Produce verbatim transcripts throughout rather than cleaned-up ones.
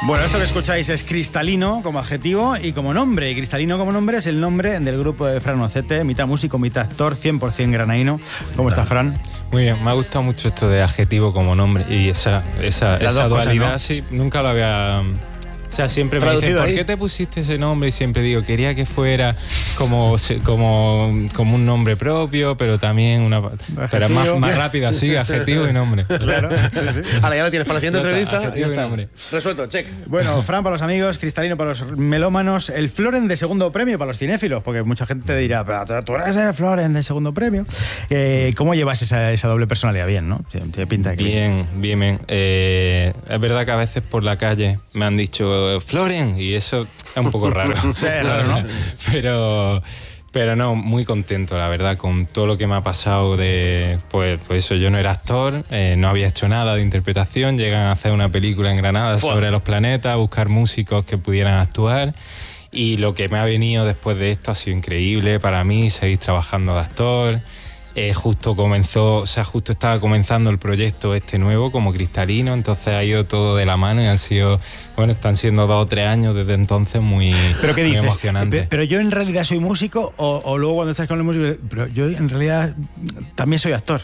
Bueno, esto que escucháis es Cristalino como adjetivo y como nombre. Y Cristalino como nombre es el nombre del grupo de Fran Ocete, mitad músico, mitad actor, cien por ciento granaíno. ¿Cómo está, Fran? Muy bien, me ha gustado mucho esto de adjetivo como nombre y esa, esa, esa dualidad, cosas, ¿no? Sí, nunca lo había... O sea, siempre me dicen, ¿por qué te pusiste ese nombre? Y siempre digo, quería que fuera como, como, como un nombre propio, pero también una... Pero más, más rápido, así, adjetivo y nombre. Claro, sí, sí. Ahora ya lo tienes para la siguiente no, entrevista. Adjetivo ya y nombre. Resuelto, check. Bueno, Fran para los amigos, Cristalino para los melómanos, el Floren de segundo premio para los cinéfilos, porque mucha gente te dirá, pero tú eres el Floren de segundo premio. Eh, ¿Cómo llevas esa, esa doble personalidad? Bien, ¿no? Te pinta de bien, bien, bien. Eh, es verdad que a veces por la calle me han dicho Floren, y eso es un poco raro. Sí, raro, ¿no? Pero, pero no, muy contento, la verdad, con todo lo que me ha pasado de... Pues, pues eso, yo no era actor, eh, no había hecho nada de interpretación, llegan a hacer una película en Granada sobre los planetas, a buscar músicos que pudieran actuar, y lo que me ha venido después de esto ha sido increíble para mí, seguir trabajando de actor. Eh, justo comenzó, o sea, justo estaba comenzando el proyecto este nuevo como Cristalino, entonces ha ido todo de la mano y han sido, bueno, están siendo dos o tres años desde entonces muy, ¿Pero qué muy dices? emocionantes. Pero yo en realidad soy músico o, o luego cuando estás con el músico, pero yo en realidad también soy actor.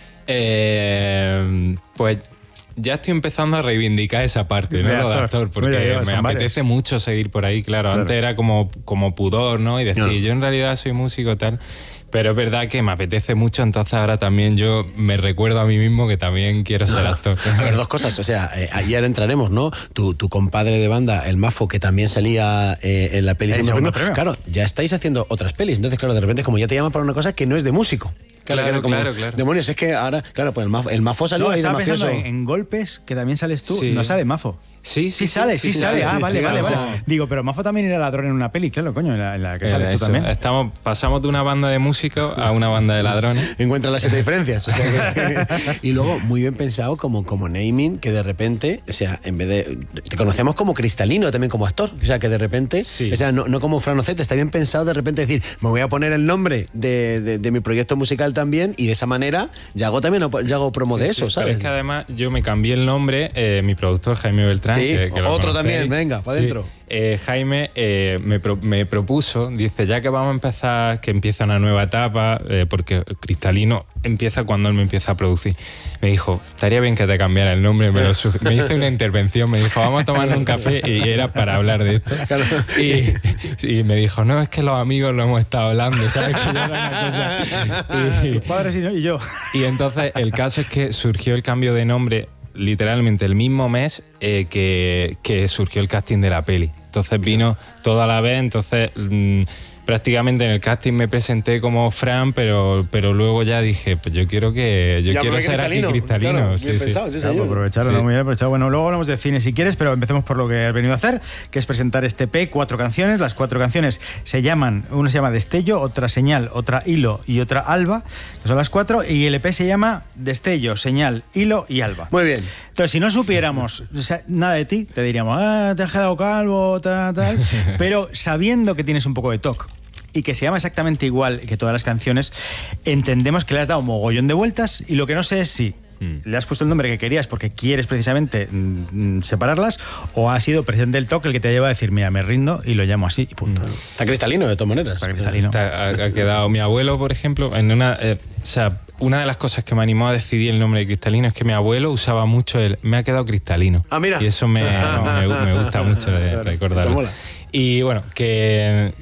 Eh, pues ya estoy empezando a reivindicar esa parte, ¿no? De Lo de actor, actor, porque llevas, me apetece varios. mucho seguir por ahí, claro. claro. Antes era como, como pudor, ¿no? Y decir, no. yo en realidad soy músico tal. Pero es verdad que me apetece mucho, entonces ahora también yo me recuerdo a mí mismo que también quiero ser actor. A ver, dos cosas, o sea, eh, ayer entraremos, ¿no? Tu, tu compadre de banda, el Mafo, que también salía eh, en la peli ¿El segundo segundo premio. premio? Claro, ya estáis haciendo otras pelis, entonces claro, de repente como ya te llama para una cosa que no es de músico. Claro, claro, como, claro, claro. Demonios, es que ahora, claro, pues el Mafo, el Mafo salió No, ahí de estaba mafioso. pensando en, en Golpes, que también sales tú, Sí. no sale Mafo. Sí, Sí sí, sale, sí, sí, sí, sale. sí, Ah, sí, vale, sí, vale, sí, vale. sí. Digo, pero Mafo también era ladrón en una peli, claro, coño, en la, en la que Era sales tú eso. también. Estamos, pasamos de una banda de músicos a una banda de ladrones. Encuentra las siete diferencias. O sea, que, y luego, muy bien pensado como, como naming, que de repente, o sea, en vez de... Te conocemos como Cristalino también como actor. O sea, que de repente, sí. o sea, no, no como Fran Ocete, está bien pensado de repente decir, me voy a poner el nombre de, de, de mi proyecto musical también, y de esa manera ya hago también ya hago promo sí, de eso, sí, ¿sabes? Pero es que además yo me cambié el nombre, eh, mi productor Jaime Beltrán. Sí, que, que otro lo también, venga, para adentro. Sí. Eh, Jaime eh, me, pro, me propuso, dice, ya que vamos a empezar, que empieza una nueva etapa, eh, porque Cristalino empieza cuando él me empieza a producir. Me dijo, estaría bien que te cambiara el nombre, me, lo me hizo una intervención, me dijo, vamos a tomar un café, y era para hablar de esto. Claro. Y, y me dijo, no, es que los amigos lo hemos estado hablando, ¿sabes? Que ya era una cosa. Y, tus padres y, no, y yo. Y entonces el caso es que surgió el cambio de nombre literalmente el mismo mes eh, que, que surgió el casting de la peli. Entonces vino todo a la vez, entonces mmm, prácticamente en el casting me presenté como Fran, pero, pero luego ya dije, pues yo quiero que yo ya, quiero ser Cristalino, aquí Cristalino. Claro, sí, bien sí. pensado, sí, Claro, pues aprovecharlo, sí. ¿no? Muy bien aprovechado. Bueno, luego hablamos de cine si quieres, pero empecemos por lo que has venido a hacer, que es presentar este E P, cuatro canciones. Las cuatro canciones se llaman, una se llama Destello, otra Señal, otra Hilo y otra Alba, que son las cuatro, y el E P se llama Destello, Señal, Hilo y Alba. Muy bien. Entonces, si no supiéramos o sea, nada de ti, te diríamos, ah, te has quedado calvo, tal, tal, pero sabiendo que tienes un poco de toque y que se llama exactamente igual que todas las canciones, entendemos que le has dado mogollón de vueltas, y lo que no sé es si mm. le has puesto el nombre que querías porque quieres precisamente mm, separarlas, o ha sido precisamente el toque el que te lleva a decir, mira, me rindo y lo llamo así y punto. Mm. Está Cristalino, de todas maneras. Está Cristalino. Está, ha, ha quedado mi abuelo, por ejemplo, en una... Eh, o sea, una de las cosas que me animó a decidir el nombre de Cristalino es que mi abuelo usaba mucho el me ha quedado cristalino. Ah, mira. Y eso me, no, me, me gusta mucho de recordarlo. Y bueno, que,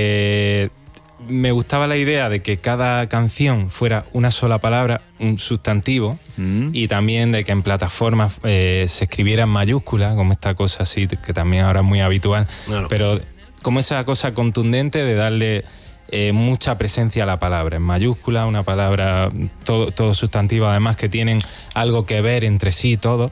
que me gustaba la idea de que cada canción fuera una sola palabra, un sustantivo, mm. y también de que en plataformas eh, se escribiera en mayúscula, como esta cosa así, que también ahora es muy habitual, claro. Pero como esa cosa contundente de darle eh, mucha presencia a la palabra, en mayúscula, una palabra, todo, todo sustantivo, además que tienen algo que ver entre sí, todo.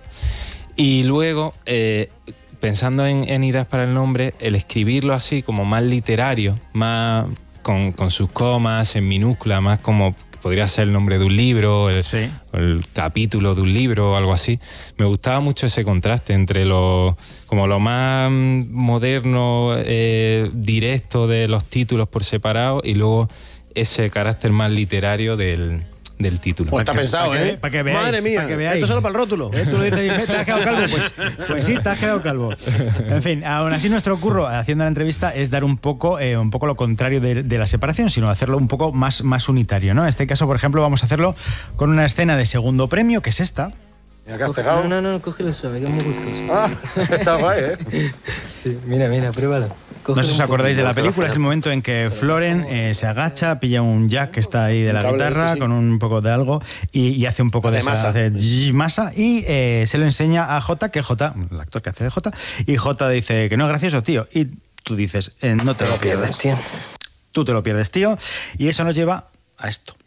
Y luego... Eh, pensando en, en ideas para el nombre, el escribirlo así como más literario, más con, con sus comas, en minúscula, más como podría ser el nombre de un libro, el, sí. el capítulo de un libro o algo así. Me gustaba mucho ese contraste entre lo, como lo más moderno, eh, directo de los títulos por separado, y luego ese carácter más literario del, del título. Pues está pensado, para que, ¿eh? Para que veáis. Madre mía, para que veáis. esto solo para el rótulo. ¿Eh? Tú lo dices, ¿te has quedado calvo? Pues, pues sí, te has quedado calvo. En fin, aún así nuestro curro haciendo la entrevista es dar un poco, eh, un poco lo contrario de, de la separación, sino hacerlo un poco más, más unitario, ¿no? En este caso, por ejemplo, vamos a hacerlo con una escena de segundo premio, que es esta. ¿Acá has pegado? No, no, no, cógelo suave, que es muy gustoso. Ah, está guay, ¿eh? Sí, mira, mira, pruébalo. Cógelo No sé si os un acordáis de la poquito, película, es el momento en que Floren eh, se agacha, pilla un jack que está ahí de la cable de guitarra esto, sí. con un poco de algo y, y hace un poco Hace de esa, masa. hace zzz, masa y eh, se lo enseña a Jota, que Jota, el actor que hace de Jota, y Jota dice que no es gracioso, tío. Y tú dices, eh, no te lo pierdas. tío. Tú te lo pierdes, tío. Y eso nos lleva a esto.